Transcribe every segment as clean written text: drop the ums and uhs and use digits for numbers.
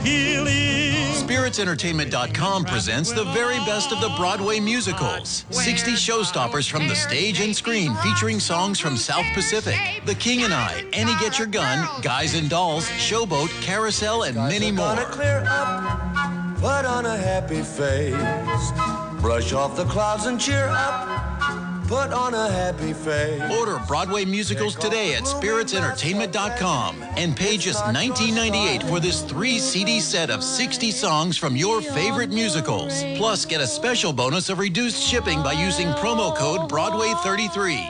healing. SpiritsEntertainment.com presents the very best of the Broadway musicals. 60 showstoppers from the stage and screen featuring songs from South Pacific, The King and I, Annie Get Your Gun, Guys and Dolls, Showboat, Carousel, and many more. Clear up, put on a happy face, brush off the clouds and cheer up, put on a happy face. Order Broadway musicals today at SpiritsEntertainment.com and pay just $19.98 for this 3-CD set of 60 songs from your favorite musicals. Plus, get a special bonus of reduced shipping by using promo code Broadway33.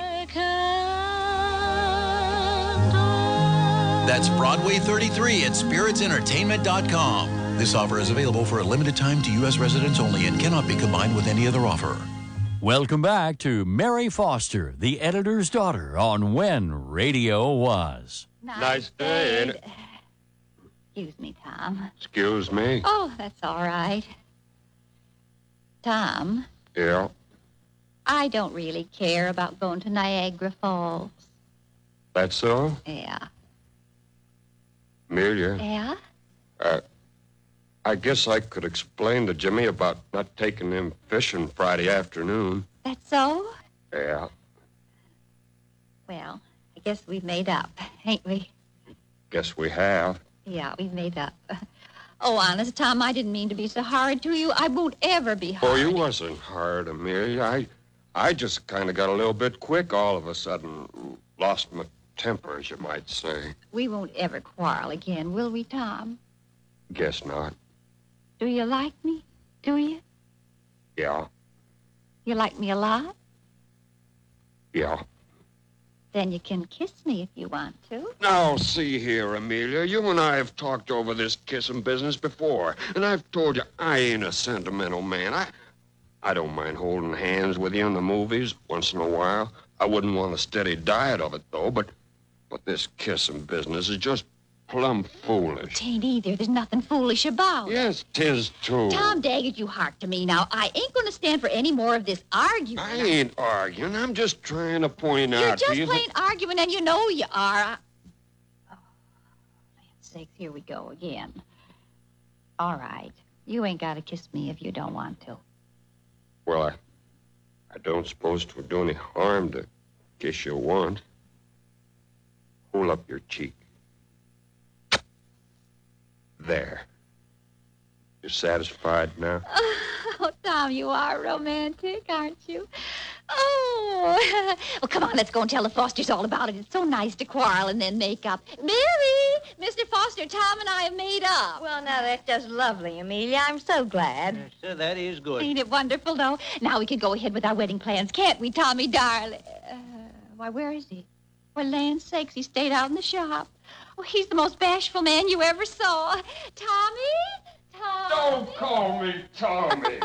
That's Broadway33 at SpiritsEntertainment.com. This offer is available for a limited time to U.S. residents only and cannot be combined with any other offer. Welcome back to Mary Foster, the editor's daughter, on When Radio Was. Nice day, ain't it? Excuse me, Tom. Excuse me? Oh, that's all right. Tom, Yeah? I don't really care about going to Niagara Falls. That's so? Yeah. Amelia, Yeah? I guess I could explain to Jimmy about not taking him fishing Friday afternoon. That's so? Yeah, Well, I guess we've made up, ain't we? guess we have. Yeah, we've made up. Oh, honest, Tom, I didn't mean to be so hard to you. I won't ever be hard. Oh, you wasn't hard, Amelia. I just kind of got a little bit quick all of a sudden. Lost my temper, as you might say. We won't ever quarrel again, will we, Tom? Guess not. Do you like me? Do you? Yeah, You like me a lot? yeah. Then you can kiss me if you want to. Now, see here, Amelia. You and I have talked over this kissing business before, and I've told you I ain't a sentimental man. I don't mind holding hands with you in the movies once in a while. I wouldn't want a steady diet of it, though, but this kissing business is just plumb foolish. Tain't either. There's nothing foolish about it. Yes, 'tis, too. Tom Daggett, you hark to me now. I ain't going to stand for any more of this arguing. I ain't arguing. I'm just trying to point You're out just to you plain arguing, and you know you are. Oh, land's sakes, here we go again. All right. You ain't got to kiss me if you don't want to. Well, I don't suppose 'twould do any harm to kiss you once. Hold up your cheek. There. You satisfied now? Oh, Tom, you are romantic, aren't you? Oh. Well, come on, let's go and tell the Fosters all about it. It's so nice to quarrel and then make up. Mary! Mr. Foster, Tom and I have made up. Well, now, that's just lovely, Amelia. I'm so glad. Yes, sir, that is good. Ain't it wonderful, though? Now we can go ahead with our wedding plans, can't we, Tommy, darling? Why, where is he? Well, land's sakes, he stayed out in the shop. Oh, he's the most bashful man you ever saw. Tommy? Don't call me Tommy.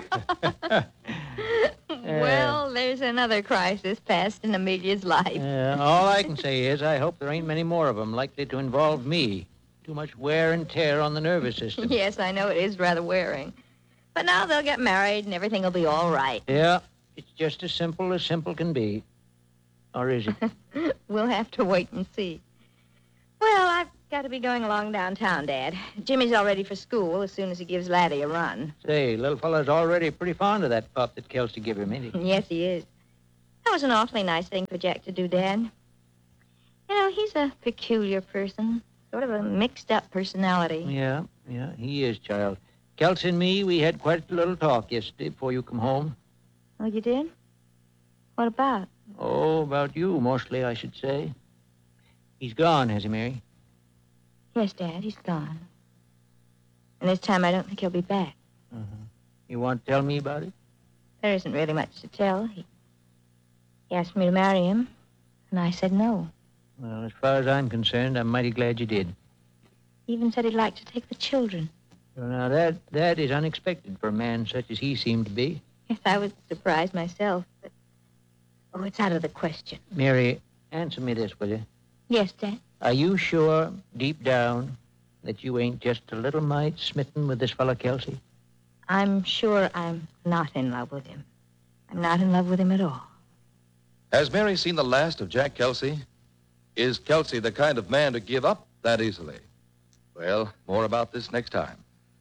Well, there's another crisis passed in Amelia's life. All I can say is I hope there ain't many more of them likely to involve me. Too much wear and tear on the nervous system. Yes, I know it is rather wearing. But now they'll get married and everything will be all right. Yeah, it's just as simple can be. Or is it? We'll have to wait and see. Well, I've got to be going along downtown, Dad. Jimmy's all ready for school as soon as he gives Laddie a run. Say, little fella's already pretty fond of that pup that Kelsey gave him, ain't he? Yes, he is. That was an awfully nice thing for Jack to do, Dad. You know, he's a peculiar person. Sort of a mixed-up personality. Yeah, he is, child. Kelsey and me, we had quite a little talk yesterday before you come home. Oh, you did? What about? Oh, about you, mostly, I should say. He's gone, has he, Mary? Yes, Dad, he's gone. And this time I don't think he'll be back. You want to tell me about it? There isn't really much to tell. He asked me to marry him, and I said no. Well, as far as I'm concerned, I'm mighty glad you did. He even said he'd like to take the children. Well, now, that is unexpected for a man such as he seemed to be. Yes, I was surprised myself, but... Oh, it's out of the question. Mary, answer me this, will you? Yes, Dad? Are you sure, deep down, that you ain't just a little mite smitten with this fella Kelsey? I'm sure I'm not in love with him. I'm not in love with him at all. Has Mary seen the last of Jack Kelsey? Is Kelsey the kind of man to give up that easily? Well, more about this next time.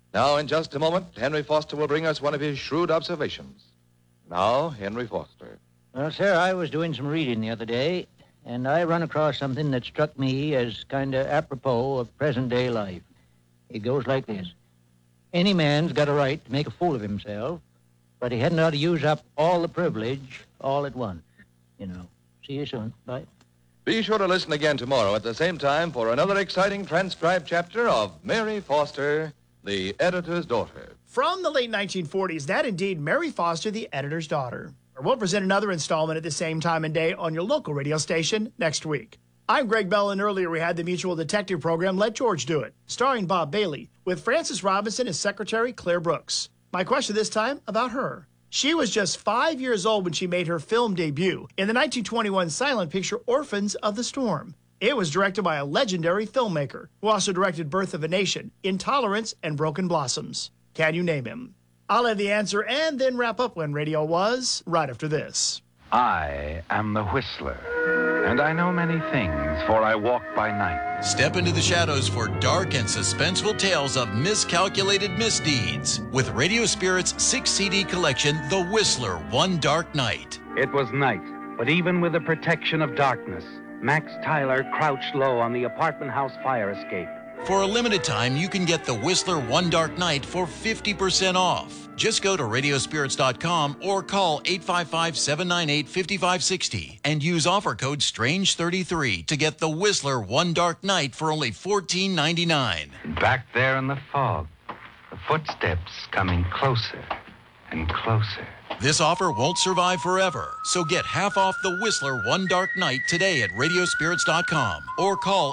Now, in just a moment, Henry Foster will bring us one of his shrewd observations. Now, Henry Foster. Well, sir, I was doing some reading the other day, and I run across something that struck me as kind of apropos of present-day life. It goes like this. Any man's got a right to make a fool of himself, but he hadn't ought to use up all the privilege all at once. You know. See you soon. Bye. Be sure to listen again tomorrow at the same time for another exciting transcribed chapter of Mary Foster, the Editor's Daughter. From the late 1940s, that indeed Mary Foster, the Editor's Daughter. We'll present another installment at the same time and day on your local radio station next week. I'm Greg Bell, and earlier we had the mutual detective program Let George Do It, starring Bob Bailey, with Frances Robinson as Secretary Claire Brooks. My question this time about her. She was just 5 years old when she made her film debut in the 1921 silent picture Orphans of the Storm. It was directed by a legendary filmmaker who also directed Birth of a Nation, Intolerance, and Broken Blossoms. Can you name him? I'll have the answer and then wrap up When Radio Was right after this. I am the Whistler, and I know many things, for I walk by night. Step into the shadows for dark and suspenseful tales of miscalculated misdeeds with Radio Spirit's 6-CD collection, The Whistler, One Dark Night. It was night, but even with the protection of darkness, Max Tyler crouched low on the apartment house fire escape. For a limited time, you can get The Whistler One Dark Night for 50% off. Just go to radiospirits.com or call 855-798-5560 and use offer code STRANGE33 to get The Whistler One Dark Night for only $14.99. Back there in the fog, the footsteps coming closer and closer. This offer won't survive forever, so get half off The Whistler One Dark Night today at radiospirits.com or call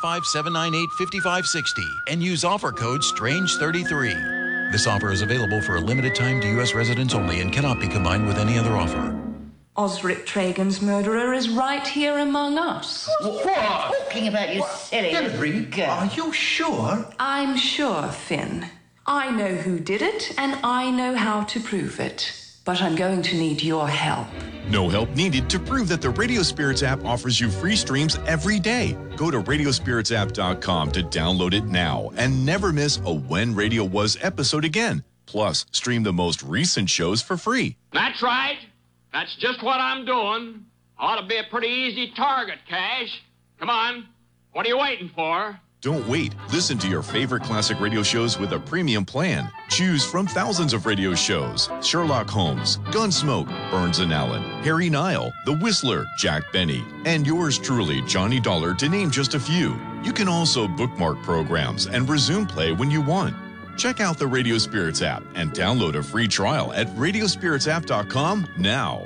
855-798-5560 and use offer code STRANGE33. This offer is available for a limited time to U.S. residents only and cannot be combined with any other offer. Osric Tragan's murderer is right here among us. What? Talking about you silly little girl. Are you sure? I'm sure, Finn. I know who did it, and I know how to prove it. But I'm going to need your help. No help needed to prove that the Radio Spirits app offers you free streams every day. Go to radiospiritsapp.com to download it now and never miss a When Radio Was episode again. Plus, stream the most recent shows for free. That's right. That's just what I'm doing. Ought to be a pretty easy target, Cash. Come on. What are you waiting for? Don't wait. Listen to your favorite classic radio shows with a premium plan. Choose from thousands of radio shows: Sherlock Holmes, Gunsmoke, Burns and Allen, Harry Nile, The Whistler, Jack Benny, and yours truly, Johnny Dollar, to name just a few. You can also bookmark programs and resume play when you want. Check out the Radio Spirits app and download a free trial at radiospiritsapp.com now.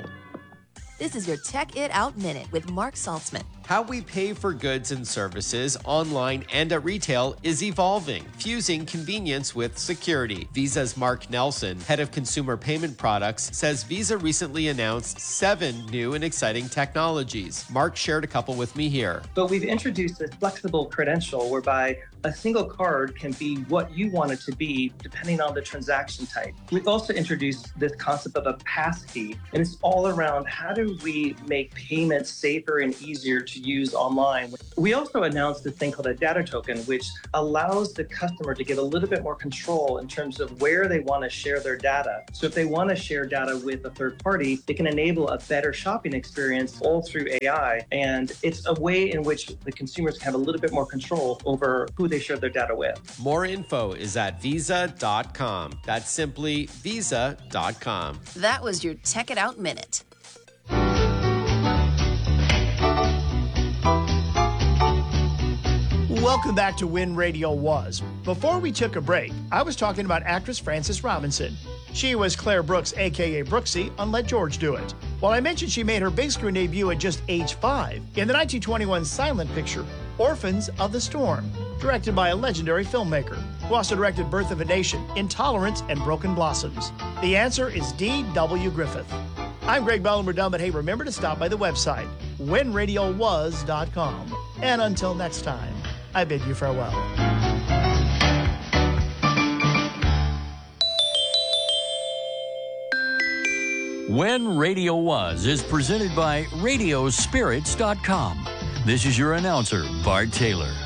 This is your Tech It Out Minute with Mark Saltzman. How we pay for goods and services online and at retail is evolving, fusing convenience with security. Visa's Mark Nelson, head of consumer payment products, says Visa recently announced 7 new and exciting technologies. Mark shared a couple with me here. But we've introduced a flexible credential whereby a single card can be what you want it to be depending on the transaction type. We've also introduced this concept of a passkey, and it's all around how do we make payments safer and easier to use online. We also announced this thing called a data token, which allows the customer to get a little bit more control in terms of where they want to share their data. So if they want to share data with a third party, they can enable a better shopping experience all through AI. And it's a way in which the consumers can have a little bit more control over who they share their data with. More info is at visa.com. That's simply visa.com. That was your Tech It Out Minute. Welcome back to When Radio Was. Before we took a break, I was talking about actress Frances Robinson. She was Claire Brooks, a.k.a. Brooksy, on Let George Do It. While I mentioned she made her big screen debut at just age 5 in the 1921 silent picture Orphans of the Storm, directed by a legendary filmmaker who also directed Birth of a Nation, Intolerance, and Broken Blossoms. The answer is D.W. Griffith. I'm Greg Bell, and we're done, but hey, remember to stop by the website, whenradiowas.com. And until next time, I bid you farewell. When Radio Was is presented by radiospirits.com. This is your announcer, Bart Taylor.